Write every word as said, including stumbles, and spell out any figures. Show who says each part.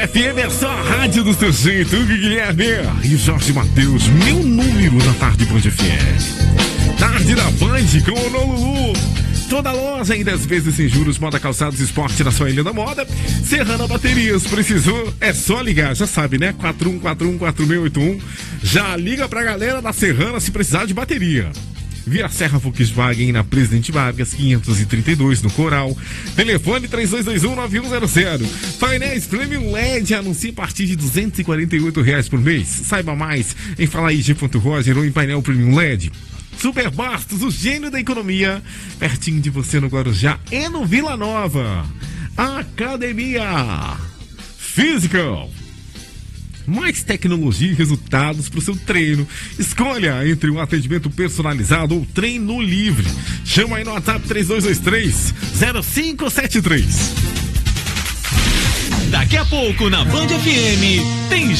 Speaker 1: F M é só a rádio do seu jeito. Guilherme e Jorge Matheus, meu número na tarde Band F M. Tarde da Band com o Lulu. Toda loja em dez vezes sem juros, moda, calçados, esporte na sua ilha da moda. Serrana Baterias, precisou? É só ligar, já sabe, né? quatro um quatro um quatro seis oito um. Já liga pra galera da Serrana se precisar de bateria. Via Serra Volkswagen na Presidente Vargas, quinhentos e trinta e dois, no Coral. Telefone três dois dois um nove um zero zero. Painéis Premium L E D, anuncie a partir de duzentos e quarenta e oito reais por mês. Saiba mais em falaig ponto roger ou em painel Premium L E D. Super Bastos, o gênio da economia, pertinho de você no Guarujá e no Vila Nova. Academia Physical. Mais tecnologia e resultados para o seu treino. Escolha entre um atendimento personalizado ou treino livre. Chama aí no WhatsApp três dois dois três zero cinco sete três.
Speaker 2: Daqui a pouco na Band F M tem